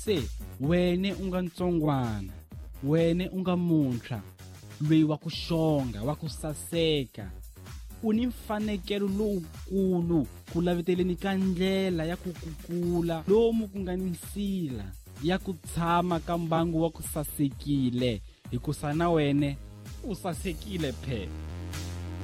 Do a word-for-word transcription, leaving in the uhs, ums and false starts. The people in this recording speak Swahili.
se wene unga ntsongwana, wene unga munthla loyi wa ku xonga, wa ku saseka, u ni mfanekelo lowukulu ku laveteleni ka ndlela ya ku kukula lomu ku nga ni nsila ya ku tshama ka mbangu wa ku sasekile hikusa na wene u sasekile phe.